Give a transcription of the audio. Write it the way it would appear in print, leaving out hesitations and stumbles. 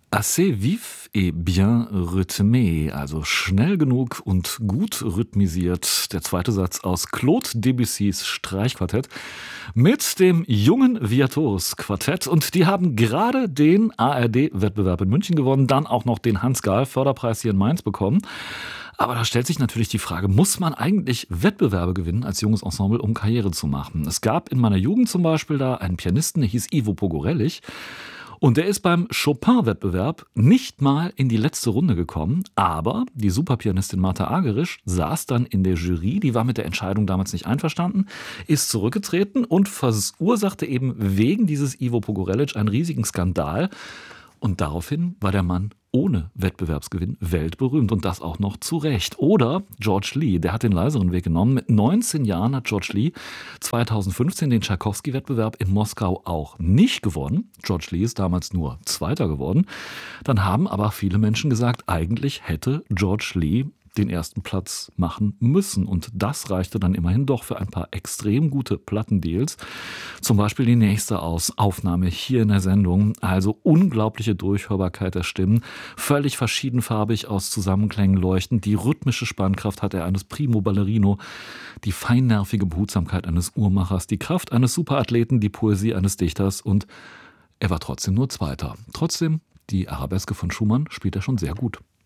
Assez vif et bien rythmé, also schnell genug und gut rhythmisiert. Der zweite Satz aus Claude Debussys Streichquartett mit dem jungen Viators Quartett. Und die haben gerade den ARD-Wettbewerb in München gewonnen, dann auch noch den Hans-Gahl-Förderpreis hier in Mainz bekommen. Aber da stellt sich natürlich die Frage, muss man eigentlich Wettbewerbe gewinnen als junges Ensemble, um Karriere zu machen? Es gab in meiner Jugend zum Beispiel da einen Pianisten, der hieß Ivo Pogorelic. Und der ist beim Chopin-Wettbewerb nicht mal in die letzte Runde gekommen, aber die Superpianistin Martha Argerich saß dann in der Jury, die war mit der Entscheidung damals nicht einverstanden, ist zurückgetreten und verursachte eben wegen dieses Ivo Pogorelic einen riesigen Skandal. Und daraufhin war der Mann ohne Wettbewerbsgewinn weltberühmt und das auch noch zu Recht. Oder George Lee, der hat den leiseren Weg genommen. Mit 19 Jahren hat George Lee 2015 den Tschaikowski-Wettbewerb in Moskau auch nicht gewonnen. George Lee ist damals nur Zweiter geworden. Dann haben aber viele Menschen gesagt, eigentlich hätte George Lee den ersten Platz machen müssen. Und das reichte dann immerhin doch für ein paar extrem gute Plattendeals. Zum Beispiel die nächste Aufnahme hier in der Sendung. Also unglaubliche Durchhörbarkeit der Stimmen, völlig verschiedenfarbig aus Zusammenklängen leuchtend. Die rhythmische Spannkraft hat er eines Primo Ballerino, die feinnervige Behutsamkeit eines Uhrmachers, die Kraft eines Superathleten, die Poesie eines Dichters und er war trotzdem nur Zweiter. Trotzdem, die Arabeske von Schumann spielt er schon sehr gut.